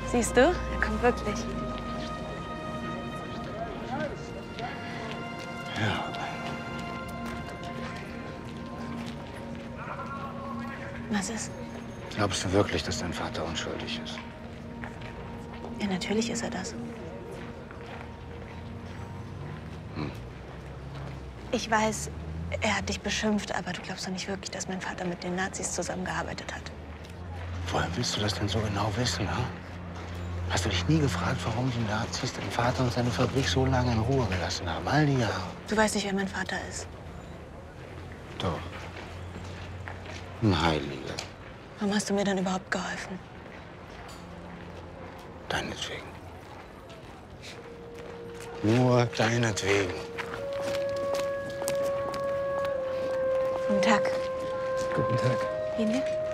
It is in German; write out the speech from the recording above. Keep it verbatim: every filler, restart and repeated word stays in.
Siehst du, er kommt wirklich. Ja. Was ist? Glaubst du wirklich, dass dein Vater unschuldig ist? Ja, natürlich ist er das. Hm. Ich weiß, er hat dich beschimpft, aber du glaubst doch nicht wirklich, dass mein Vater mit den Nazis zusammengearbeitet hat. Woher willst du das denn so genau wissen, ha? Hast du dich nie gefragt, warum die Nazis deinen Vater und seine Fabrik so lange in Ruhe gelassen haben? All die Jahre. Du weißt nicht, wer mein Vater ist. Doch. Ein Heiliger. Warum hast du mir dann überhaupt geholfen? Deinetwegen. Nur deinetwegen. Guten Tag. Guten Tag. Wie ne?